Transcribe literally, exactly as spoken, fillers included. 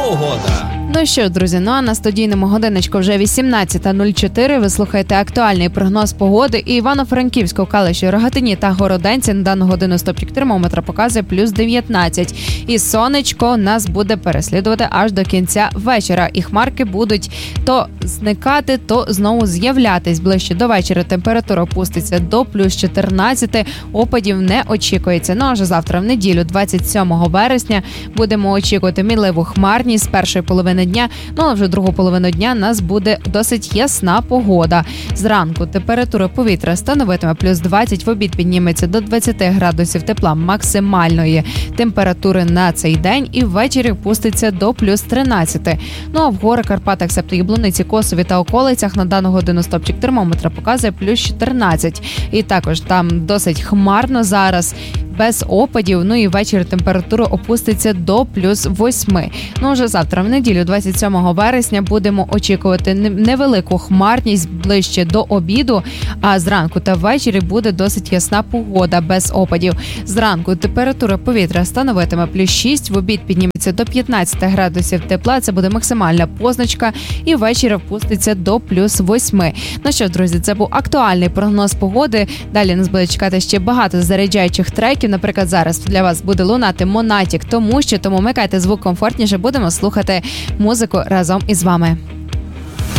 погода. Ну що, друзі, ну а на студійному годиночку вже вісімнадцята нуль чотири. Ви слухаєте актуальний прогноз погоди. І Івано-Франківську, Калиші, Рогатині та Городенці на дану годину стопчик термометра показує плюс дев'ятнадцять. І сонечко нас буде переслідувати аж до кінця вечора. І хмарки будуть то зникати, то знову з'являтись. Ближче до вечора температура опуститься до плюс чотирнадцять. Опадів не очікується. Ну а вже завтра, в неділю, двадцять сьомого вересня, будемо очікувати мінливу хмарність з першої половини дня, ну а вже другу половину дня нас буде досить ясна погода. Зранку температура повітря становитиме плюс двадцять, в обід підніметься до двадцять градусів тепла максимальної температури на цей день і ввечері впуститься до плюс тринадцять. Ну а в горах, Карпатах, себто Яблуниці, Косові та околицях на дану годину стопчик термометра показує плюс чотирнадцять. І також там досить хмарно зараз, без опадів, ну і ввечері температура опуститься до плюс восьми. Ну вже завтра, в неділю, двадцять сьомого вересня, будемо очікувати невелику хмарність ближче до обіду, а зранку та ввечері буде досить ясна погода, без опадів. Зранку температура повітря становитиме плюс шість, в обід підніметься до п'ятнадцять градусів тепла, це буде максимальна позначка, і ввечері впуститься до плюс восьми. Ну що, друзі, це був актуальний прогноз погоди. Далі нас буде чекати ще багато заряджаючих треків. Наприклад, зараз для вас буде лунати Монатік, тому що тому вмикайте звук комфортніше, будемо слухати музику разом із вами.